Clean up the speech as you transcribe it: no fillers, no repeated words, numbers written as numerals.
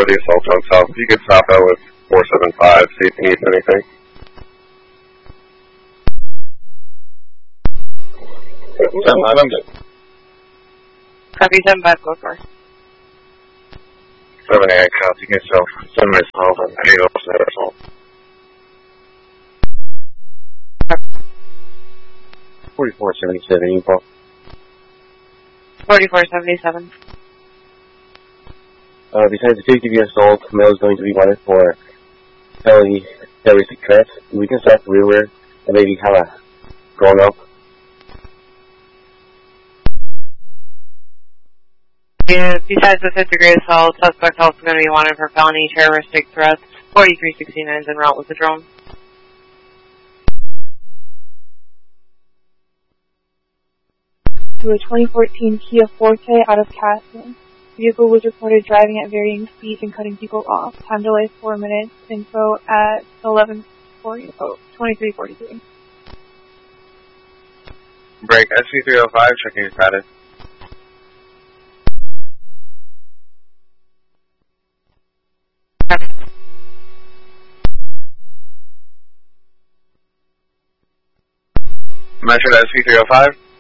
for the assault on South. If you could stop out with 475, see if you need anything. I'm good. Copy 7-5, go for it. 7-8, copy yourself. 7 myself and 8 officer assault. 4477, info. 4477. Besides the 50 assault, Mel is going to be wanted for felony terroristic threat. We can start the rear and maybe have a grown up. Yeah, besides the 5th degree assault, suspect also going to be wanted for felony terroristic threats. 4369 is en route with the drone. To a 2014 Kia Forte out of Castle. Vehicle was reported driving at varying speeds and cutting people off. Time delay 4 minutes. Info at 23:43. Break SC305, checking your status. Measured SC305.